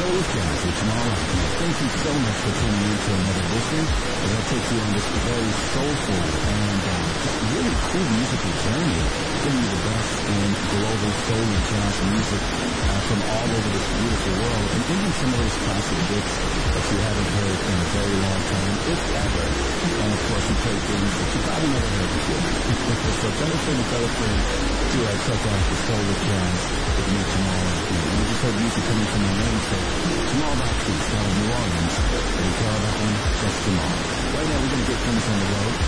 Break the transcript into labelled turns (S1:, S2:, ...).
S1: Soul Jazz with Jamal Rockman. Thank you so much for tuning in to another edition as I take you on this very soulful and just really cool musical journey, bringing you the best in global soul and jazz music from all over this beautiful world, and even some of those classic hits that you haven't heard in a very long time, if ever. And of course, we play things that you probably never heard before. So tell a friend to check out the Soul of Jazz with me, Jamal Rockman. And we just heard music coming from my namesake, Jamal Rockman, out of New Orleans. And you tell that one, just Jamal. Right now, we're going to get things on the road.